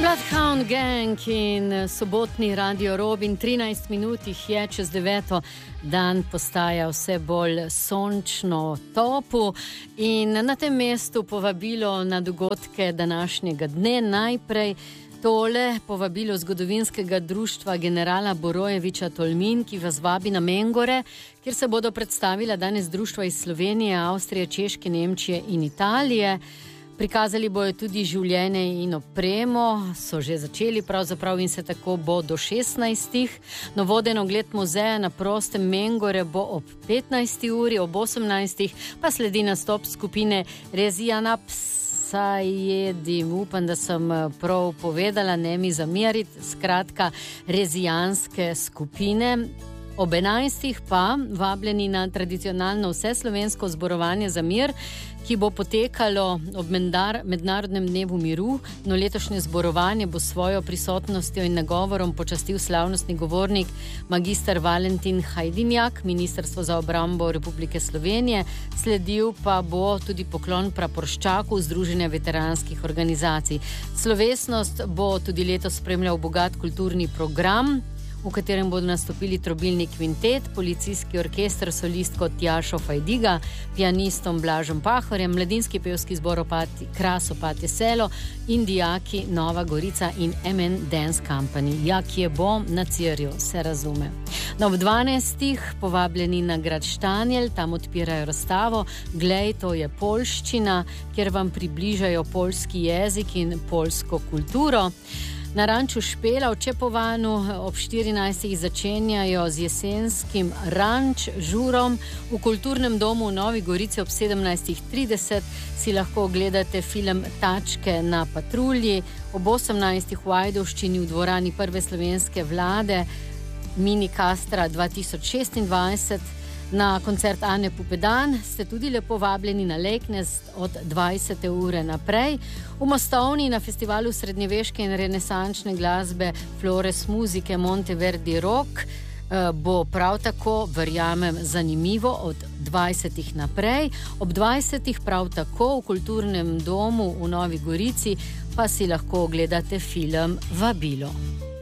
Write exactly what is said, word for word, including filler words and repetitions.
Bloodhound Gang in sobotni Radio Robin, trinajst minut jih je čez deveto, dan postaja vse bolj sončno, topu in na tem mestu povabilo na dogodke današnjega dne. Najprej tole povabilo zgodovinskega društva generala Borojevića Tolmin, ki vas vabi na Mengore, kjer se bodo predstavila danes društva iz Slovenije, Avstrije, Češke, Nemčije in Italije. Prikazali bojo tudi življenje in opremo, so že začeli pravzaprav in se tako bo do šestnajstih. Novoden ogled muzeja na prostem Mengore bo ob petnajsti uri, ob osemnajstih pa sledi nastop skupine Rezijana Psajedim. Upam, da sem prav povedala, ne mi zameriti, skratka rezijanske skupine. Ob enajstih pa vabljeni na tradicionalno vseslovensko zborovanje za mir, ki bo potekalo ob Mednarodnem dnevu miru. No, letošnje zborovanje bo svojo prisotnostjo in nagovorom počastil slavnostni govornik magister Valentin Hajdinjak, Ministrstvo za obrambo Republike Slovenije. Sledil pa bo tudi poklon praporščaku Združenja veteranskih organizacij. Slovesnost bo tudi letos spremljal bogat kulturni program, v katerem bodo nastopili trobilni kvintet, policijski orkester, solistko Tjašo Fajdiga, pianistom Blažem Pahorjem, mladinski pevski zbor Opati, Kras Opatje Selo in dijaki Nova Gorica in M N Dance Company. Ja, ki je bo na Cirju, se razume. No, ob dvanajstih povabljeni na grad Štanjel, tam odpirajo razstavo Glej, to je poljščina, kjer vam približajo poljski jezik in poljsko kulturo. Na ranču Špela v Čepovanu ob štirinajstih začenjajo z jesenskim ranč žurom. V kulturnem domu v Novi Gorici ob sedemnajstih trideset si lahko ogledate film Tačke na patrulji. Ob osemnajstih v Ajdovščini v dvorani prve slovenske vlade Mini Kastra dva tisoč šestindvajset. Na koncert Ane Pupedan ste tudi lepo vabljeni na Leknest od dvajsete ure naprej. V Mostovni na festivalu srednjeveške in renesančne glasbe Flores Muzike Monteverdi Rock bo prav tako, verjamem, zanimivo od dvajsetih naprej. Ob dvajsetih prav tako v kulturnem domu v Novi Gorici pa si lahko ogledate film Vabilo.